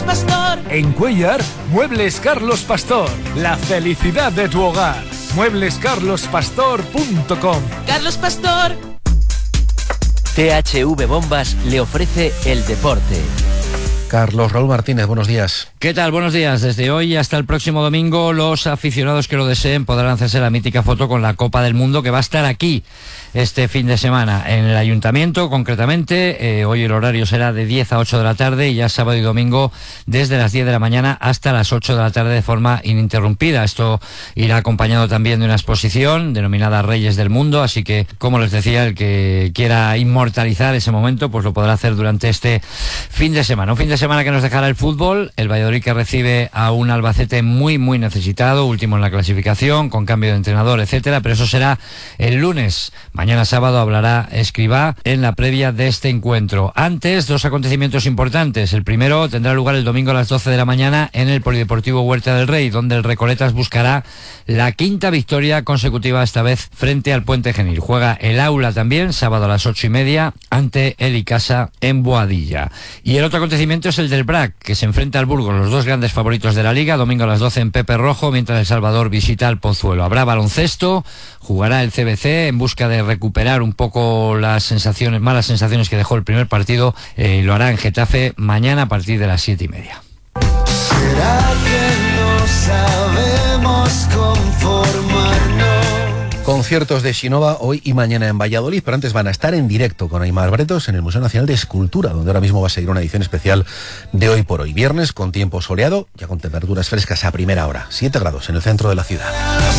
Pastor. En Cuéllar, Muebles Carlos Pastor. La felicidad de tu hogar. Mueblescarlospastor.com. Carlos Pastor. THV Bombas le ofrece el deporte. Carlos Raúl Martínez, buenos días. ¿Qué tal? Buenos días. Desde hoy hasta el próximo domingo, los aficionados que lo deseen podrán hacerse la mítica foto con la Copa del Mundo, que va a estar aquí este fin de semana, en el Ayuntamiento, concretamente. Hoy el horario será de 10 a 8 de la tarde y ya sábado y domingo desde las 10 de la mañana hasta las 8 de la tarde de forma ininterrumpida. Esto irá acompañado también de una exposición denominada Reyes del Mundo, así que, como les decía, el que quiera inmortalizar ese momento, pues lo podrá hacer durante este fin de semana. Un fin de semana que nos dejará el fútbol, el Valladolid que recibe a un Albacete muy necesitado, último en la clasificación, con cambio de entrenador, etcétera, pero eso será el lunes. Mañana sábado hablará Escribá en la previa de este encuentro. Antes, dos acontecimientos importantes. El primero tendrá lugar el domingo a las 12 de la mañana en el Polideportivo Huerta del Rey, donde el Recoletas buscará la quinta victoria consecutiva, esta vez frente al Puente Genil. Juega el Aula también, sábado a las 8:30, ante el Icasa en Boadilla. Y el otro acontecimiento es el del BRAC, que se enfrenta al Burgos, los dos grandes favoritos de la Liga, domingo a las 12 en Pepe Rojo, mientras el Salvador visita al Pozuelo. Habrá baloncesto, jugará el CBC en busca de recuperar un poco las malas sensaciones que dejó el primer partido. Lo hará en Getafe mañana a partir de las 7:30. ¿Será que no sabemos conformarnos? Conciertos de Xinova hoy y mañana en Valladolid, pero antes van a estar en directo con Aimar Bretos en el Museo Nacional de Escultura, donde ahora mismo va a seguir una edición especial de Hoy por Hoy. Viernes con tiempo soleado, ya con temperaturas frescas a primera hora, 7 grados en el centro de la ciudad.